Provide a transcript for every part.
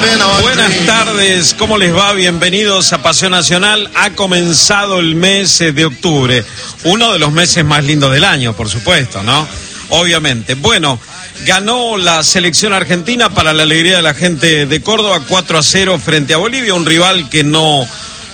Buenas tardes, ¿cómo les va? Bienvenidos a Pasión Nacional. Ha comenzado el mes de octubre, uno de los meses más lindos del año, por supuesto, ¿no? Obviamente. Bueno, ganó la selección argentina para la alegría de la gente de Córdoba, 4-0 frente a Bolivia, un rival que no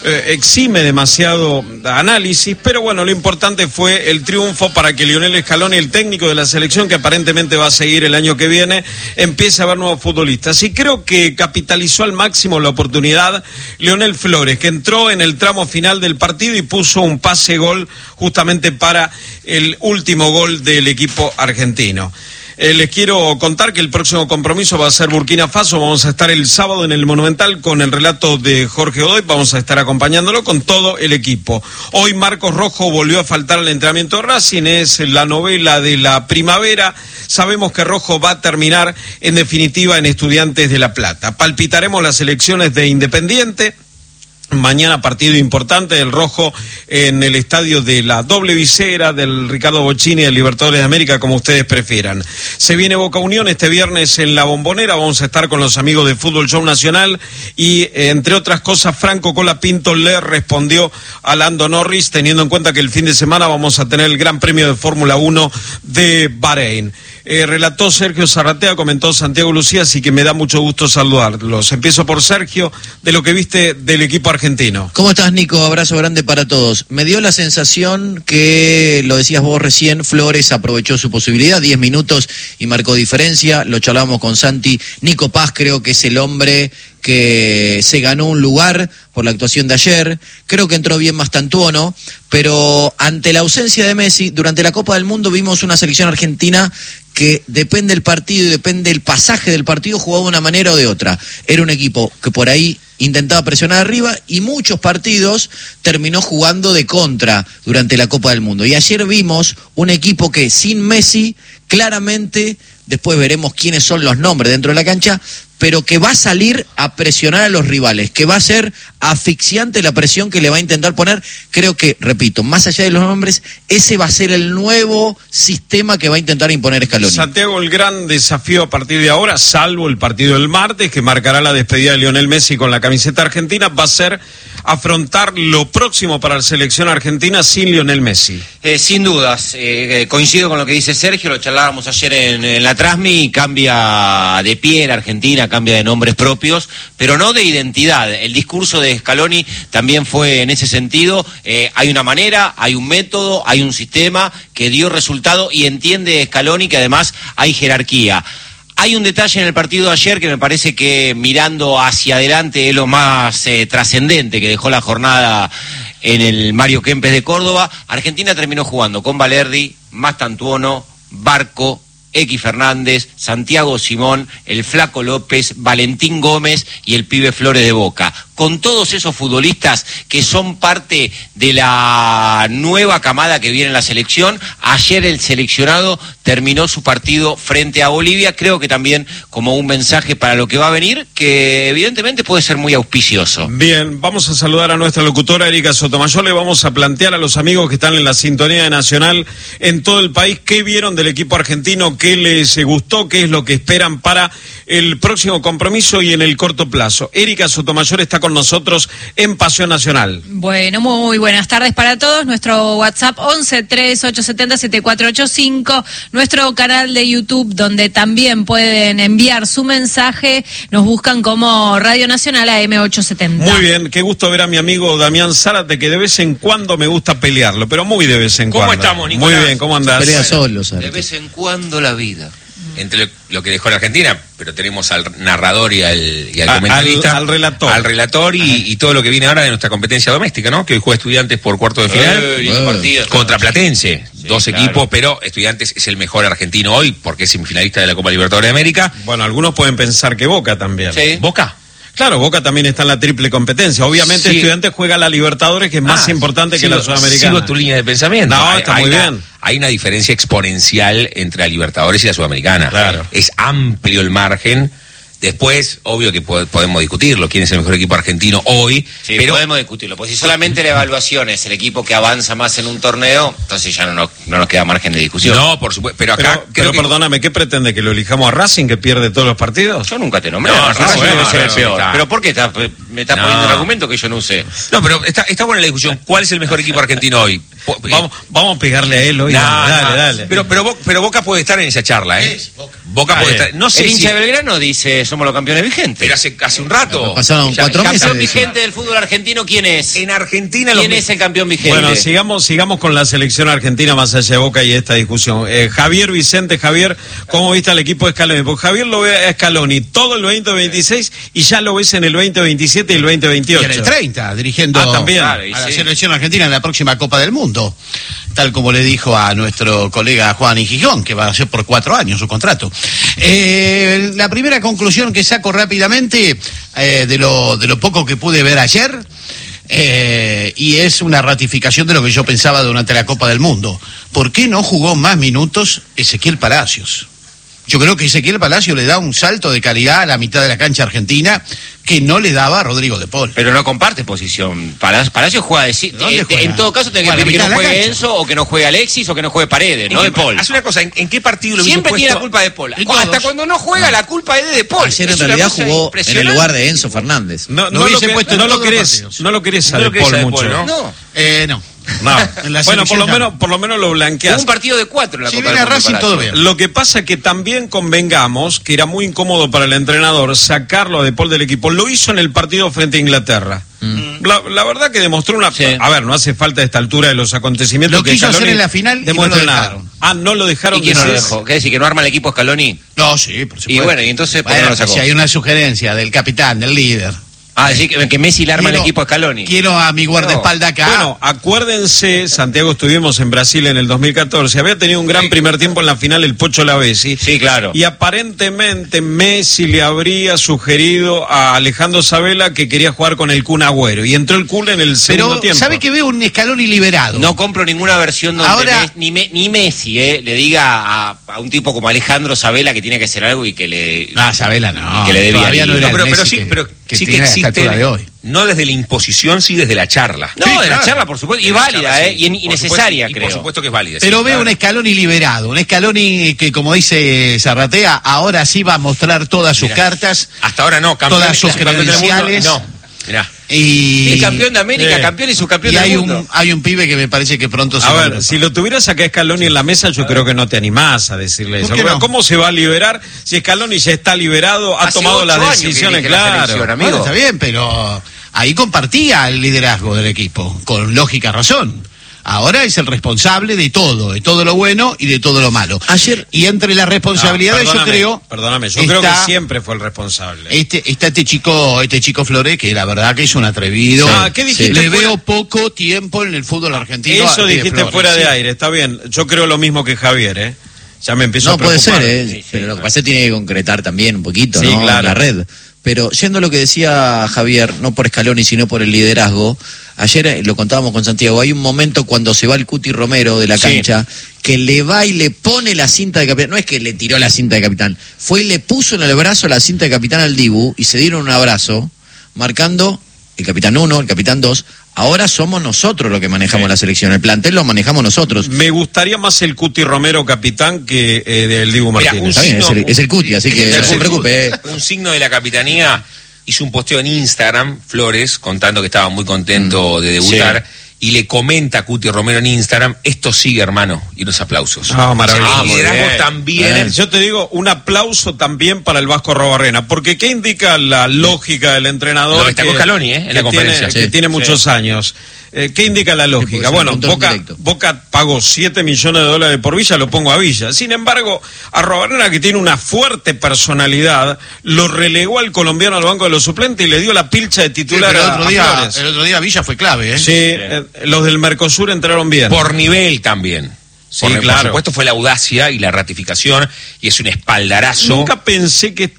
exime demasiado análisis, pero bueno, lo importante fue el triunfo para que Lionel Scaloni, el técnico de la selección, que aparentemente va a seguir el año que viene, empiece a ver nuevos futbolistas. Y creo que capitalizó al máximo la oportunidad Leonel Flores, que entró en el tramo final del partido y puso un pase-gol justamente para el último gol del equipo argentino. Les quiero contar que el próximo compromiso va a ser Burkina Faso. Vamos a estar el sábado en el Monumental con el relato de Jorge Godoy. Vamos a estar acompañándolo con todo el equipo. Hoy Marcos Rojo volvió a faltar al entrenamiento de Racing. Es la novela de la primavera. Sabemos que Rojo va a terminar en definitiva en Estudiantes de La Plata. Palpitaremos las elecciones de Independiente. Mañana partido importante del Rojo en el estadio de la Doble Visera, del Ricardo Bocchini, del Libertadores de América, como ustedes prefieran. Se viene Boca Unión este viernes en La Bombonera, vamos a estar con los amigos de Fútbol Show Nacional y, entre otras cosas, Franco Colapinto le respondió a Lando Norris, teniendo en cuenta que el fin de semana vamos a tener el Gran Premio de Fórmula 1 de Bahrein. Relató Sergio Zarratea, comentó Santiago Lucía, así que me da mucho gusto saludarlos. Empiezo por Sergio, de lo que viste del equipo argentino. ¿Cómo estás, Nico? Abrazo grande para todos. Me dio la sensación que, lo decías vos recién, Flores aprovechó su posibilidad, 10 minutos y marcó diferencia. Lo charlábamos con Santi. Nico Paz creo que es el hombre que se ganó un lugar por la actuación de ayer. Creo que entró bien Mastantuono, pero ante la ausencia de Messi, durante la Copa del Mundo vimos una selección argentina que depende del partido y depende del pasaje del partido, jugaba de una manera o de otra. Era un equipo que por ahí intentaba presionar arriba y muchos partidos terminó jugando de contra durante la Copa del Mundo. Y ayer vimos un equipo que sin Messi, claramente, después veremos quiénes son los nombres dentro de la cancha, pero que va a salir a presionar a los rivales, que va a ser asfixiante la presión que le va a intentar poner. Creo que, repito, más allá de los nombres, ese va a ser el nuevo sistema que va a intentar imponer Scaloni. Santiago, el gran desafío a partir de ahora, salvo el partido del martes, que marcará la despedida de Lionel Messi con la camiseta argentina, va a ser afrontar lo próximo para la selección argentina sin Lionel Messi. Sin dudas, coincido con lo que dice Sergio, lo charlábamos ayer en la Trasmi, cambia de pie en Argentina, cambia de nombres propios, pero no de identidad. El discurso de Scaloni también fue en ese sentido. Hay una manera, hay un método, hay un sistema que dio resultado y entiende Scaloni que además hay jerarquía. Hay un detalle en el partido de ayer que me parece que mirando hacia adelante es lo más trascendente que dejó la jornada en el Mario Kempes de Córdoba. Argentina terminó jugando con Valerdi, Mastantuono, Barco, X Fernández, Santiago Simón, el Flaco López, Valentín Gómez y el pibe Flores de Boca. Con todos esos futbolistas que son parte de la nueva camada que viene en la selección, ayer el seleccionado terminó su partido frente a Bolivia, creo que también como un mensaje para lo que va a venir, que evidentemente puede ser muy auspicioso. Bien, vamos a saludar a nuestra locutora Erika Sotomayor, le vamos a plantear a los amigos que están en la sintonía de Nacional en todo el país, qué vieron del equipo argentino, qué les gustó, qué es lo que esperan para el próximo compromiso y en el corto plazo. Erika Sotomayor está con nosotros en Pasión Nacional. Bueno, muy buenas tardes para todos. Nuestro WhatsApp 11-3870-7485, nuestro canal de YouTube donde también pueden enviar su mensaje, nos buscan como Radio Nacional AM870. Muy bien, qué gusto ver a mi amigo Damián Zárate, que de vez en cuando me gusta pelearlo, pero muy de vez en cuando. ¿Cómo estamos, Nicolás? Muy bien, ¿cómo andás? Pelea solo, ¿sabes? De vez en cuando la vida. Entre lo que dejó la Argentina, pero tenemos al narrador y al comentarista. Al relator. Al relator y todo lo que viene ahora de nuestra competencia doméstica, ¿no? Que hoy juega Estudiantes por cuarto de final. Contra Platense. Sí, dos equipos, pero Estudiantes es el mejor argentino hoy porque es semifinalista de la Copa Libertadores de América. Bueno, algunos pueden pensar que Boca también. ¿Sí? ¿Boca? Claro, Boca también está en la triple competencia. Obviamente sí. Estudiantes juega la Libertadores, que es más importante que la Sudamericana. Sigo tu línea de pensamiento. No, está muy bien. Hay una diferencia exponencial entre la Libertadores y la Sudamericana. Claro. Es amplio el margen Después, obvio que podemos discutirlo, quién es el mejor equipo argentino hoy. Sí, pero podemos discutirlo, porque si solamente la evaluación es el equipo que avanza más en un torneo, entonces ya no nos queda margen de discusión. no, por supuesto, pero acá Pero perdóname, ¿qué pretende? ¿Que lo elijamos a Racing, que pierde todos los partidos? Yo nunca te nombré, No, Racing bueno, debe ser el no, peor. está. ¿Pero por qué me estás poniendo un argumento que yo no usé? No, pero está buena la discusión. ¿Cuál es el mejor equipo argentino hoy? Vamos a pegarle a él hoy. Dale. Pero Boca puede estar en esa charla, ¿eh? Boca puede estar. No sé El si. hincha de Belgrano dice, somos los campeones vigentes. Pero hace un rato. Pasaron 4 meses. ¿Campeón de eso. vigente del fútbol argentino quién es? En Argentina ¿Quién es el campeón vigente? Bueno, sigamos con la selección argentina más allá de Boca y esta discusión. Javier Vicente, ¿cómo viste al equipo de Scaloni? Porque Javier lo ve a Scaloni todo el 2026 y ya lo ves en el 2027 y el 2028. Y en el 30, dirigiendo también. a la selección argentina en la próxima Copa del Mundo. Tal como le dijo a nuestro colega Juan Gijón, que va a ser por 4 años su contrato. La primera conclusión que saco rápidamente de lo poco que pude ver ayer, y es una ratificación de lo que yo pensaba durante la Copa del Mundo. ¿Por qué no jugó más minutos Ezequiel Palacios? Yo creo que Ezequiel Palacios le da un salto de calidad a la mitad de la cancha argentina que no le daba a Rodrigo de Paul. Pero no comparte posición. Palacios juega ¿Dónde juega? en todo caso tiene que pedir que no juegue Enzo, o que no juegue Alexis, o que no juegue Paredes, no de Paul. Haz una cosa, ¿en qué partido lo Siempre hubiese tiene la puesto? culpa de Paul. En todos. Hasta cuando no juega, la culpa es de Paul. Ayer en Es una realidad cosa jugó en el impresionante. lugar de Enzo Fernández. No Lo hubiese puesto en lo todos los querés, partidos. no lo querés a No De lo querés Paul a De mucho. Paul, ¿no? No. No. En la Bueno, selección por lo menos lo Hubo blanqueás. un partido de 4 en la Si Copa viene del a Mundo Racing, todo Palacios. bien. Lo que pasa que también convengamos que era muy incómodo para el entrenador sacarlo a De Paul del equipo. Lo hizo en el partido frente a Inglaterra. La verdad que demostró una... Sí. A ver, no hace falta a esta altura de los acontecimientos. Lo que quiso hacer Scaloni en la final y no demuestre lo nada. dejaron. No lo dejaron. ¿Y quién no lo decís. dejó? ¿Qué decir? ¿Que no arma el equipo Scaloni? No, sí, por supuesto. Y bueno, y entonces, ¿por qué no lo sacó? Si hay una sugerencia del capitán, del líder. Decir que Messi le arma el equipo a Scaloni. Quiero a mi guardaespaldas acá. Bueno, acuérdense, Santiago, estuvimos en Brasil en el 2014. Había tenido un gran primer tiempo en la final el Pocho Lavezzi. Sí, claro. Y aparentemente Messi le habría sugerido a Alejandro Sabella que quería jugar con el Kun Agüero. Y entró el Kun en el segundo Pero, tiempo. ¿sabe que veo un Scaloni liberado? No compro ninguna versión donde Ahora- ni Messi le diga a un tipo como Alejandro Sabella que tiene que hacer algo y que le... Sabela no. Que le debía Todavía no ir. era el pero Messi sí, pero que sí que tiene a esta existe, altura de hoy. no desde la imposición, sí desde la charla. No, Sí, de la claro. charla, por supuesto, y De la válida, charla, sí. y Por necesaria, supuesto, y creo. por supuesto que es válida. Pero sí, veo claro. un Scaloni liberado, un Scaloni que, como dice Zarratea, ahora sí va a mostrar todas sus cartas. Hasta ahora no, Todas sus campeón del mundo, credenciales. no. Mirá. Y Sí, campeón de América, campeón y subcampeón y del hay mundo. hay un pibe que me parece que pronto se A va ver, si lo tuvieras acá Scaloni en la mesa, yo creo que no te animás a decirle ¿Por eso. qué no? ¿Cómo se va a liberar si Scaloni ya está liberado, ha Hace tomado 8 las años que decisiones? dirige la selección, Claro. amigo. Bueno, está bien, pero ahí compartía el liderazgo del equipo, con lógica razón. Ahora es el responsable de todo lo bueno y de todo lo malo. Ayer- Y entre las responsabilidades, yo creo... Perdóname, yo creo que está- siempre fue el responsable. Está este chico Flores, que la verdad que es un atrevido. ¿Qué dijiste Le fuera? veo poco tiempo en el fútbol argentino. Eso dijiste Flores, fuera de sí. aire, está bien. Yo creo lo mismo que Javier, ¿eh? Ya me empiezo No, a puede preocupar. ser, pero lo que pasa es que tiene que concretar también un poquito, Sí, ¿no? claro. La red. Pero yendo a lo que decía Javier, no por Scaloni, sino por el liderazgo, ayer lo contábamos con Santiago, hay un momento cuando se va el Cuti Romero de la cancha, que le va y le pone la cinta de capitán, no es que le tiró la cinta de capitán, fue y le puso en el brazo la cinta de capitán al Dibu, y se dieron un abrazo, marcando el capitán 1, el capitán 2, ahora somos nosotros los que manejamos la selección, el plantel lo manejamos nosotros. Me gustaría más el Cuti Romero capitán que del Dibu Mira, Martínez. Está bien, es el Cuti, así que no se preocupe. Un signo de la capitanía hizo un posteo en Instagram, Flores, contando que estaba muy contento de debutar, y le comenta a Cuti Romero en Instagram, esto sigue, hermano, y unos aplausos. Maravilloso. El liderazgo también. Yo te digo, un aplauso también para el Vasco Arrobarrena, porque ¿qué indica la lógica del entrenador? Lo destacó Scaloni, en la conferencia. Que Sí. tiene muchos años. ¿Qué indica la lógica? ser Bueno, un control directo. Boca pagó $7 millones por Villa, lo pongo a Villa. Sin embargo, Arrobarena, que tiene una fuerte personalidad, lo relegó al colombiano al banco de los suplentes y le dio la pilcha de Sí, titular pero a Flores. el otro día Villa fue clave, ¿eh? Sí, los del Mercosur entraron bien. Por nivel también. Sí, por claro. supuesto fue la audacia y la ratificación, y es un espaldarazo. Nunca pensé que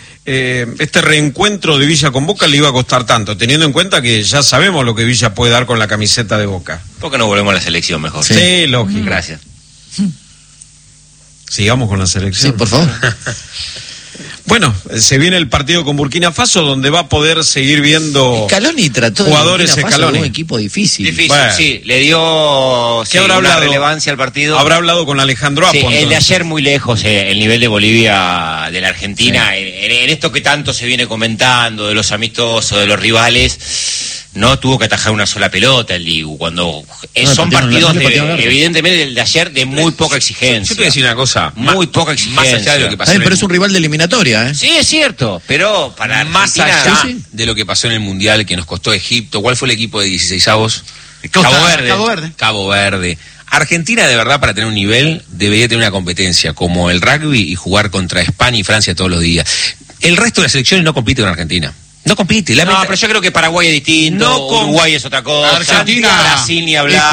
este reencuentro de Villa con Boca le iba a costar tanto, teniendo en cuenta que ya sabemos lo que Villa puede dar con la camiseta de Boca. ¿Por qué no volvemos a la selección mejor? Sí, lógico. Gracias. Sigamos con la Sí, selección. por favor. Bueno, se viene el partido con Burkina Faso, donde va a poder seguir viendo Scaloni trató jugadores de Scaloni. un equipo difícil. Bueno. Sí, le dio una relevancia al partido. Habrá hablado con Alejandro Apo. Sí, el de ayer muy lejos, el nivel de Bolivia de la Argentina, en esto que tanto se viene comentando, de los amistosos, de los rivales, no tuvo que atajar una sola pelota el Dibu, cuando son partidos, evidentemente, el de ayer de muy poca exigencia. Yo te voy a decir una cosa, muy poca exigencia. Más allá de lo que pasó pero es un rival de eliminatoria, ¿eh? Sí, es cierto, pero para más Argentina, allá de lo que pasó en el Mundial, que nos costó Egipto, ¿cuál fue el equipo de 16avos? Cabo Verde. Argentina, de verdad, para tener un nivel, debería tener una competencia como el rugby y jugar contra España y Francia todos los días. El resto de las selecciones no compite con Argentina. No compite. No, pero yo creo que Paraguay es distinto, Uruguay es otra cosa, Argentina, Brasil ni hablar.